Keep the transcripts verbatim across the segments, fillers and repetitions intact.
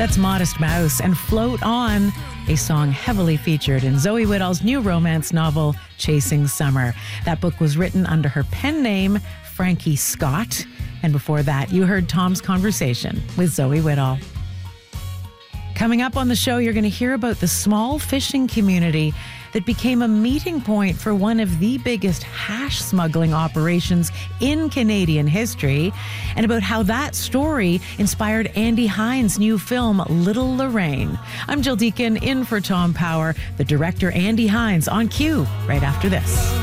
That's Modest Mouse and Float On, a song heavily featured in Zoe Whittall's new romance novel, Chasing Summer. That book was written under her pen name, Frankie Scott. And before that, you heard Tom's conversation with Zoe Whittall. Coming up on the show, you're going to hear about the small fishing community that became a meeting point for one of the biggest hash smuggling operations in Canadian history, and about how that story inspired Andy Hines' new film, Little Lorraine. I'm Jill Deacon, in for Tom Power, the director Andy Hines on cue right after this.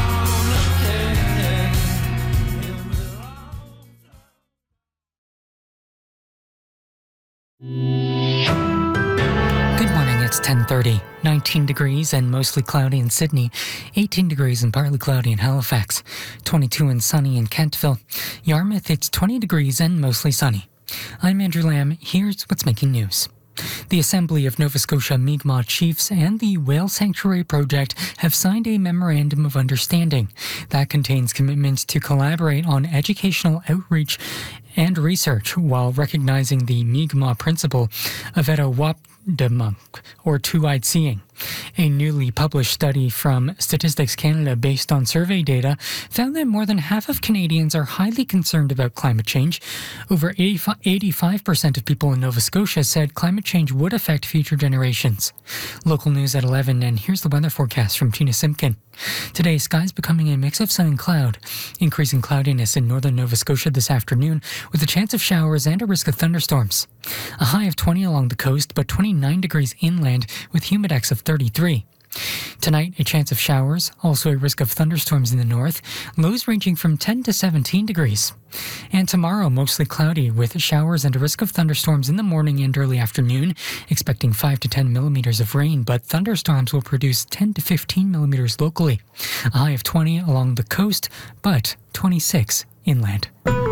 It's ten thirty, nineteen degrees and mostly cloudy in Sydney, eighteen degrees and partly cloudy in Halifax, twenty-two and sunny in Kentville. Yarmouth, it's twenty degrees and mostly sunny. I'm Andrew Lamb. Here's what's making news. The Assembly of Nova Scotia Mi'kmaq Chiefs and the Whale Sanctuary Project have signed a Memorandum of Understanding that contains commitments to collaborate on educational outreach and research while recognizing the Mi'kmaq principle of Etowapdamunk, or two-eyed seeing. A newly published study from Statistics Canada based on survey data found that more than half of Canadians are highly concerned about climate change. Over eighty-five percent of people in Nova Scotia said climate change would affect future generations. Local news at eleven, and here's the weather forecast from Tina Simpkin. Today, skies becoming a mix of sun and cloud. Increasing cloudiness in northern Nova Scotia this afternoon with a chance of showers and a risk of thunderstorms. A high of twenty along the coast, but twenty-nine degrees inland with humidex of thirty-three. Tonight, a chance of showers, also a risk of thunderstorms in the north, lows ranging from ten to seventeen degrees. And tomorrow, mostly cloudy with showers and a risk of thunderstorms in the morning and early afternoon, expecting five to ten millimeters of rain, but thunderstorms will produce ten to fifteen millimeters locally. A high of twenty along the coast, but twenty-six inland.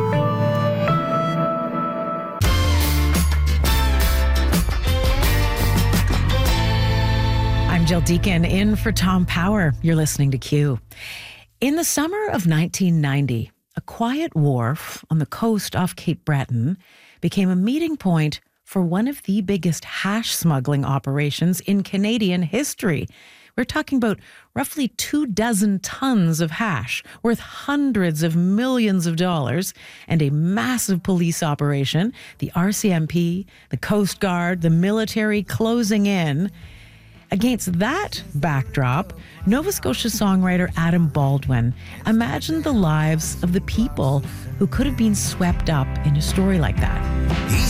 I'm Jill Deacon, in for Tom Power. You're listening to Q. In the summer of nineteen ninety, a quiet wharf on the coast off Cape Breton became a meeting point for one of the biggest hash smuggling operations in Canadian history. We're talking about roughly two dozen tons of hash worth hundreds of millions of dollars and a massive police operation, the R C M P, the Coast Guard, the military closing in. Against that backdrop, Nova Scotia songwriter Adam Baldwin imagined the lives of the people who could have been swept up in a story like that. He's